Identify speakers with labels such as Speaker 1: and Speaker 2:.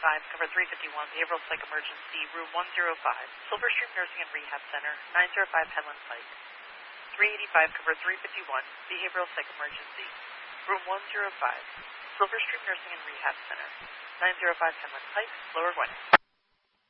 Speaker 1: cover 351, behavioral psych emergency, room 105, Silver Stream Nursing and Rehab Center, 905 Headland Pike. 385, cover 351, behavioral psych emergency, room 105, Silver Stream Nursing and Rehab Center, 905 Headland Pike, Lower Gwinnett.